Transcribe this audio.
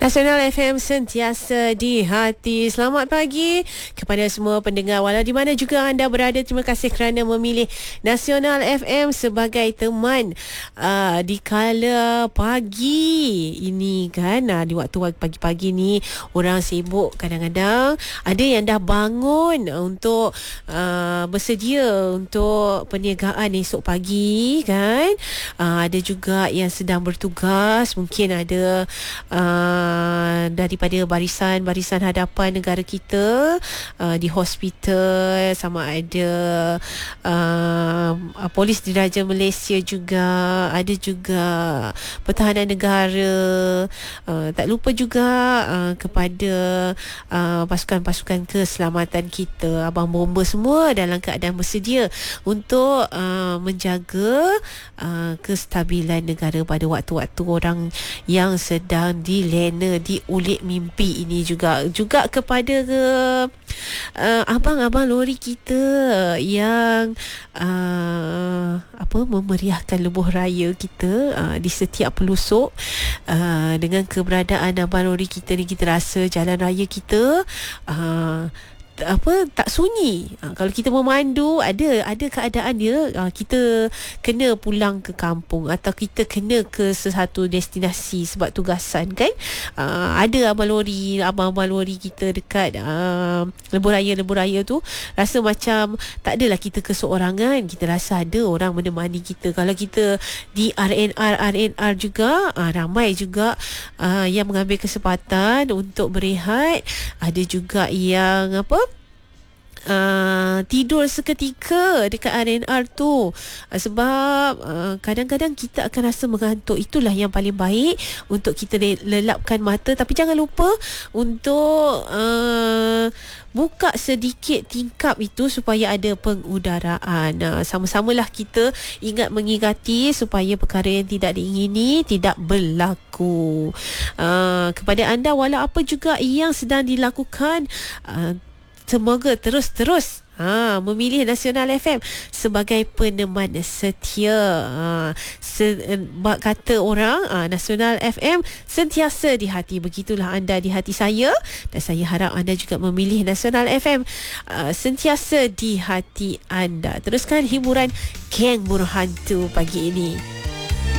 Nasional FM sentiasa di hati. Selamat pagi kepada semua pendengar walau di mana juga anda berada. Terima kasih kerana memilih Nasional FM sebagai teman di kala pagi ini kan. Di waktu pagi-pagi ni orang sibuk, kadang-kadang ada yang dah bangun untuk bersedia untuk perniagaan esok pagi kan. Ada juga yang sedang bertugas, mungkin ada daripada barisan hadapan negara kita di hospital, sama ada polis diraja Malaysia juga, ada juga pertahanan negara, tak lupa juga kepada pasukan-pasukan keselamatan kita, abang bomba semua dalam keadaan bersedia untuk menjaga kestabilan negara pada waktu-waktu orang yang sedang dilena, diulik mimpi ini juga kepada abang-abang lori kita yang memeriahkan lebuh raya kita di setiap pelosok. Dengan keberadaan abang lori kita ni, kita rasa jalan raya kita tak sunyi. Kalau kita memandu, ada keadaan dia, kita kena pulang ke kampung atau kita kena ke sesuatu destinasi sebab tugasan kan. Ada abang-abang lori kita dekat lebuh raya tu, rasa macam tak adalah kita keseorangan, kita rasa ada orang menemani kita. Kalau kita di RNR juga, ramai juga yang mengambil kesempatan untuk berehat. Ada juga yang tidur seketika dekat RNR tu, sebab kadang-kadang kita akan rasa mengantuk. Itulah yang paling baik untuk kita lelapkan mata, tapi jangan lupa untuk buka sedikit tingkap itu supaya ada pengudaraan. Sama-samalah kita mengingati supaya perkara yang tidak diingini tidak berlaku. Kepada anda, walau apa juga yang sedang dilakukan, semoga terus memilih Nasional FM sebagai peneman setia. Kata orang, Nasional FM sentiasa di hati. Begitulah anda di hati saya, dan saya harap anda juga memilih Nasional FM sentiasa di hati anda. Teruskan hiburan Geng Burhantu pagi ini.